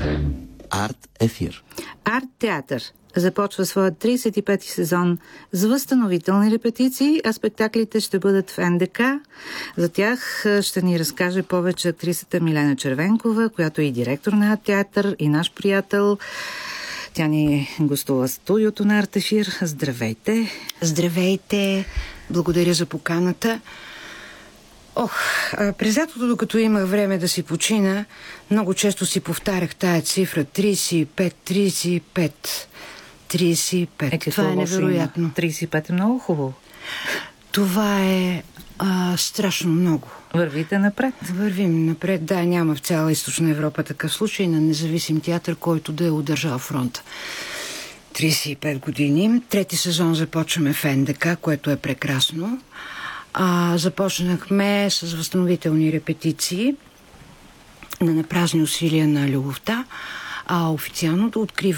Арт Ефир. Арт театър започва своят 35-ти сезон с възстановителни репетиции, а спектаклите ще бъдат в НДК. За тях ще ни разкаже повече актрисата Милена Червенкова, която е и директор на Арт театър, и наш приятел. Тя ни гостува в студиото на Арт Ефир. Здравейте! Здравейте! Благодаря за поканата. През лятото, докато имах време да си почина, много често си повтарях тая цифра 35. Това е невероятно. 35 е много хубаво. Това е страшно много. Вървите напред. Вървим напред. Да, няма в цяла Източна Европа такъв случай на независим театър, който да е удържал фронта. 35 години. Трети сезон започваме в НДК, което е прекрасно. Започнахме с възстановителни репетиции на напразни усилия на любовта, а официалното откриване